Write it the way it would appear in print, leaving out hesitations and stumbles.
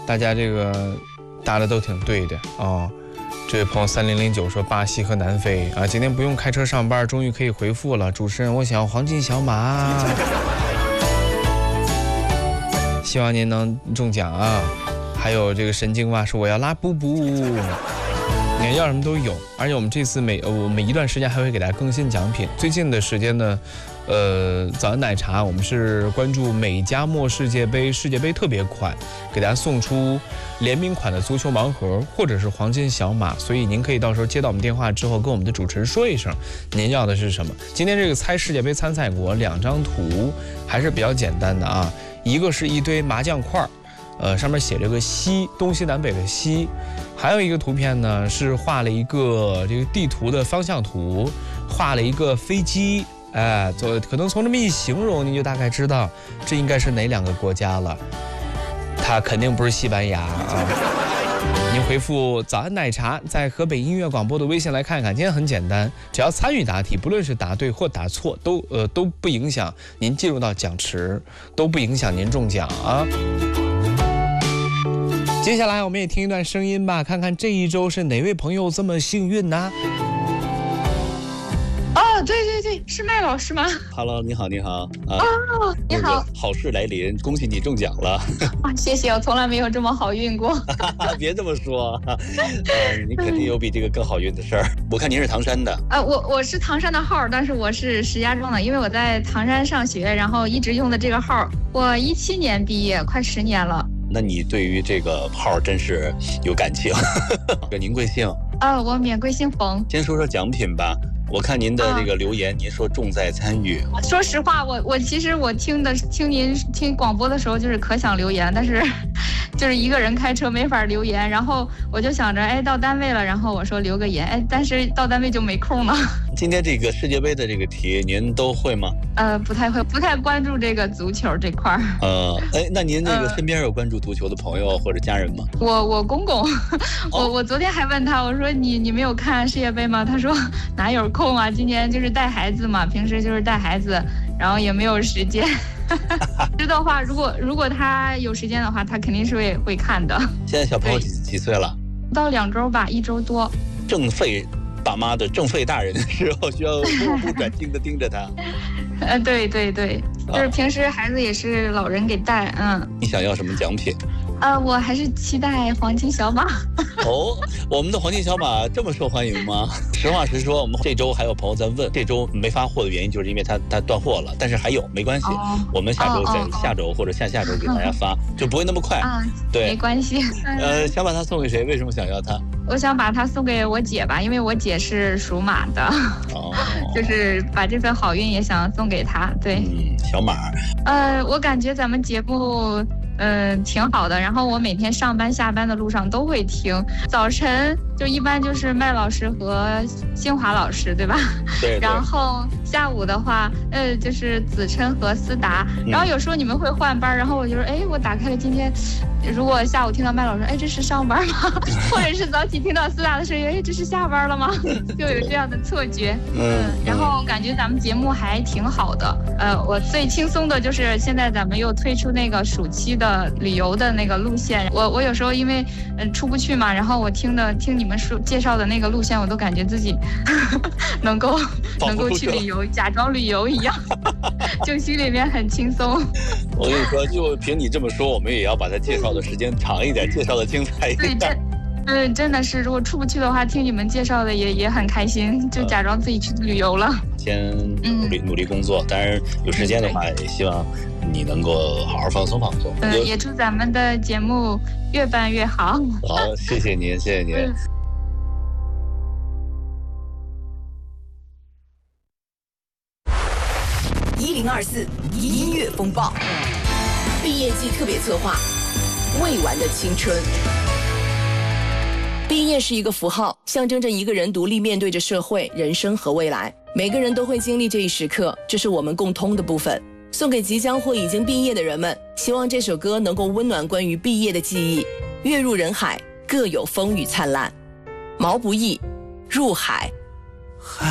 大家这个答的都挺对的哦。这位朋友3009说巴西和南非啊，今天不用开车上班，终于可以回复了。主持人，我想要黄金小马，希望您能中奖啊。还有这个神经蛙说我要拉布布，你看要什么都有，而且我们这次每一段时间还会给大家更新奖品。最近的时间呢，早安奶茶我们是关注美加墨世界杯特别款，给大家送出联名款的足球盲盒或者是黄金小马，所以您可以到时候接到我们电话之后跟我们的主持人说一声您要的是什么。今天这个猜世界杯参赛国2张图还是比较简单的啊，一个是一堆麻将块，上面写着个西，东西南北的西，还有一个图片呢是画了一个这个地图的方向图，画了一个飞机，可能从这么一形容，您就大概知道这应该是哪2个国家了。它肯定不是西班牙啊！您回复早安奶茶，在河北音乐广播的微信来看看。今天很简单，只要参与答题，不论是答对或答错，都不影响您进入到奖池，都不影响您中奖啊！接下来我们也听一段声音吧，看看这一周是哪位朋友这么幸运呢？ 哦，对，是麦老师吗 ？Hello， 你好。 哦，你好， 好事来临，恭喜你中奖了！ 谢谢，我从来没有这么好运过。 别这么说，你肯定有比这个更好运的事儿。我看您是唐山的。 我是唐山的号，但是我是石家庄的，因为我在唐山上学，然后一直用的这个号。我17年毕业，快10年了。 那你对于这个号真是有感情。您贵姓？ 我免贵姓冯。 先说说奖品吧。我看您的这个留言，您说重在参与。 说实话，其实我听您广播的时候，就是可想留言，但是就是一个人开车没法留言。然后我就想着，到单位了，然后我说留个言，但是到单位就没空了。 今天这个世界杯的这个题，您都会吗？ 不太会，不太关注这个足球这块儿。 那您那个身边有关注足球的朋友或者家人吗？ 我公公，我昨天还问他，我说你没有看世界杯吗？他说哪有空啊，今年就是带孩子嘛，平时就是带孩子，然后也没有时间。知道的话，如果他有时间的话，他肯定是会看的。 现在小朋友几岁了？ 到2周吧，1周多。 正费爸妈的正费大人的时候，需要目不转睛的盯着他。 对，就是平时孩子也是老人给带。 你想要什么奖品？ 我还是期待黄金小马。 我们的黄金小马这么受欢迎吗？实话实说，我们这周还有朋友在问，这周没发货的原因就是因为它断货了，但是还有没关系，我们下周或者下周给大家发，就不会那么快。对， 没关系。 想把它送给谁？为什么想要它？ 我想把它送给我姐吧，因为我姐是属马的。就是把这份好运也想送给她。对， 小马。 我感觉咱们节目挺好的，然后我每天上班下班的路上都会听。早晨就一般就是麦老师和新华老师，对吧？ 对。 然后下午的话，就是子琛和思达。然后有时候你们会换班，然后我就说，我打开了今天，如果下午听到麦老师，这是上班吗？或者是早起听到思达的声音，这是下班了吗？就有这样的错觉。然后感觉咱们节目还挺好的。我最轻松的就是现在咱们又推出那个暑期的旅游的那个路线。我有时候因为出不去嘛，然后我听你们介绍的那个路线，我都感觉自己能够去旅游，假装旅游一样，就心里面很轻松。 我跟你说，就凭你这么说，我们也要把它介绍的时间长一点，介绍的精彩一点。 对，真的是，如果出不去的话，听你们介绍的也很开心，就假装自己去旅游了。 先努力工作，当然有时间的话，也希望你能够好好放松。 也祝咱们的节目越办越好。 好，谢谢您。 1024音乐风暴，毕业季特别策划，未完的青春。毕业是一个符号，象征着一个人独立面对着社会、人生和未来。每个人都会经历这一时刻，这是我们共通的部分。送给即将或已经毕业的人们，希望这首歌能够温暖关于毕业的记忆。跃入人海，各有风雨灿烂。毛不易，入海。